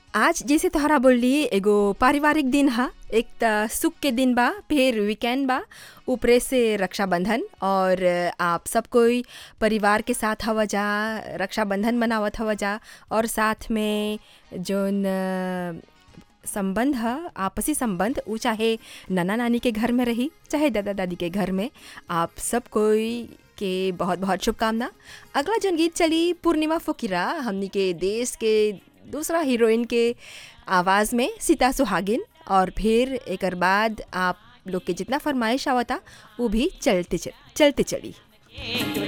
आज जैसे तोहरा बोलली एगो पारिवारिक दिन हा। एक त सुख के दिन बा, फिर वीकेंड बा, ऊपरे से रक्षाबंधन और आप सब कोई परिवार के साथ हवा जा, रक्षाबंधन मनावत हवा जा। और साथ में जोन संबंध ह, आपसी संबंध, ऊ चाहे नाना नानी के घर में रही चाहे दादा दादी के घर में, आप सब कोई के बहुत बहुत शुभकामना। अगला जोन गीत चली पूर्णिमा फुकीरा, हमनी के देश के दूसरा हीरोइन के आवाज़ में, सीता सुहागिन। और फिर एकर बाद आप लोग के जितना फरमाइश आवता वो भी चलते चली।